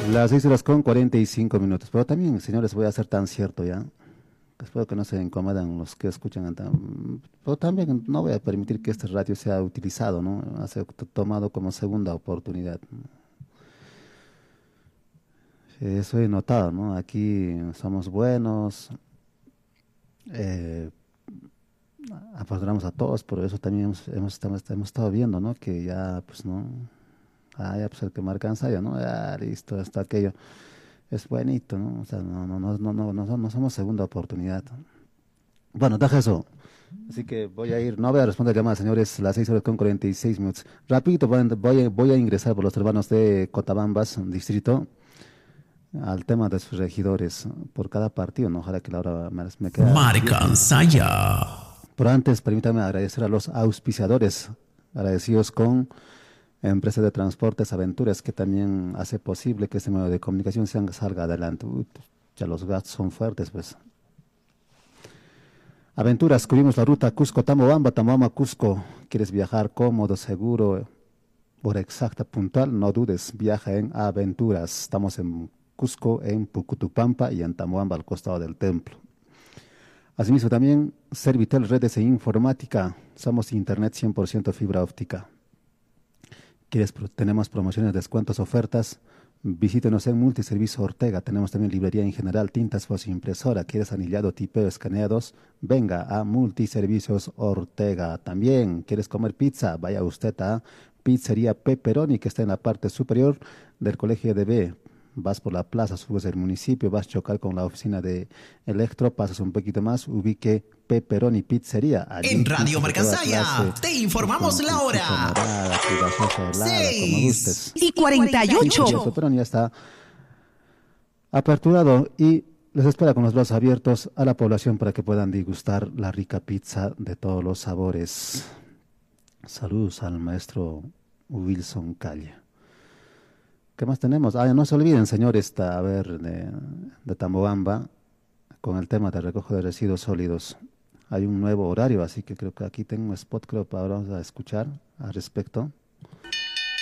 Las 6 horas con 45 minutos. Pero también, señores, voy a ser tan cierto ya. Espero que no se incomodan los que escuchan. Pero también no voy a permitir que este radio sea utilizado, ¿no? Ha sido tomado como segunda oportunidad. Eso he notado, ¿no? Aquí somos buenos, eh, apadrinamos a todos, pero eso también hemos estado viendo, ¿no? Que ya, pues, ¿no? Ah, ya, pues el que marca ensayo, ¿no? Ya, listo, está aquello. Es buenito, ¿no? O sea, no somos segunda oportunidad. Bueno, deja eso. Así que voy a ir, no voy a responder llamadas, señores, las 6 horas con 46 minutos. Rapidito, voy a ingresar por los hermanos de Cotabambas, distrito, al tema de sus regidores por cada partido, ¿no? Ojalá que la hora me queda 10 Marca minutos. Saya. Pero antes, permítame agradecer a los auspiciadores, agradecidos con Empresa de Transportes Aventuras, que también hace posible que este medio de comunicación salga adelante. Uy, ya los gastos son fuertes, pues. Aventuras, cubrimos la ruta Cusco-Tamobamba, Tamobamba-Cusco. ¿Quieres viajar cómodo, seguro, hora exacta, puntual? No dudes, viaja en Aventuras. Estamos en Cusco, en Pucutupampa y en Tamobamba, al costado del templo. Asimismo también, Servitel Redes e Informática. Somos Internet 100% fibra óptica. Tenemos promociones, descuentos, ofertas. Visítenos en Multiservicio Ortega. Tenemos también librería en general, tintas, foto, impresora. ¿Quieres anillado, tipeo, escaneados? Venga a Multiservicios Ortega. También, ¿quieres comer pizza? Vaya usted a Pizzería Pepperoni, que está en la parte superior del Colegio de B. Vas por la plaza, subes el municipio, vas a chocar con la oficina de Electro, pasas un poquito más, ubique Pepperoni Pizzería. Allí En Radio pizzas de toda Marcasaya clase, te con informamos la salchicha hora. morada, su gaseosa helada, como 6 gustes. y 48. El Pepperoni ya está aperturado y les espera con los brazos abiertos a la población para que puedan degustar la rica pizza de todos los sabores. Saludos al maestro Wilson Calle. ¿Qué más tenemos? Ah, no se olviden, señores, de Tambobamba, con el tema de recojo de residuos sólidos. Hay un nuevo horario, así que creo que aquí tengo un spot, creo, para vamos a escuchar al respecto.